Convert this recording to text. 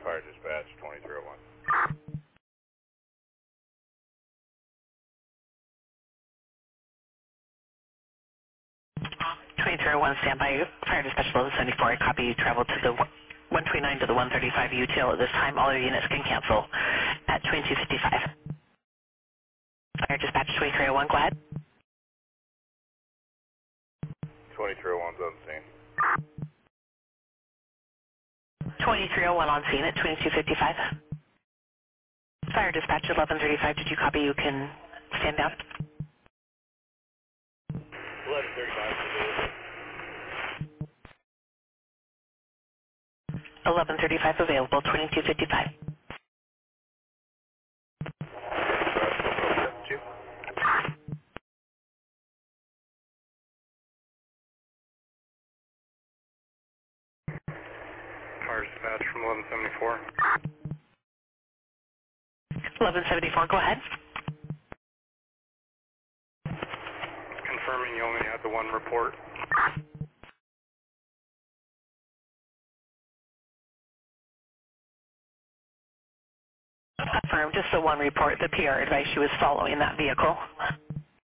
Fire dispatch 2301. 2301, standby. Fire dispatch 1174. I copy you travel to the 129 to the 135 UTL at this time. All your units can cancel at 2255. Fire dispatch 2301, go ahead. 2301's on scene. 2301 on scene at 2255. Fire dispatch 1135, did you copy? You can stand down. 1135 available, 2255. Fire dispatch from 1174. 1174, go ahead. Confirming you only had the one report. Affirm, just the one report. The PR advice she was following that vehicle.